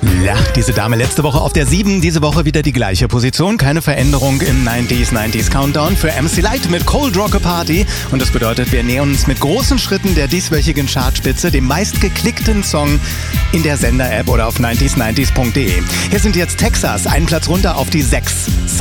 Ja, diese Dame letzte Woche auf der 7, diese Woche wieder die gleiche Position. Keine Veränderung im 90s Countdown für MC Light mit Cold Rock a Party. Und das bedeutet, wir nähern uns mit großen Schritten der dieswöchigen Chartspitze, dem meistgeklickten Song in der Sender-App oder auf 90s90s.de. Hier sind jetzt Texas, einen Platz runter auf die 6.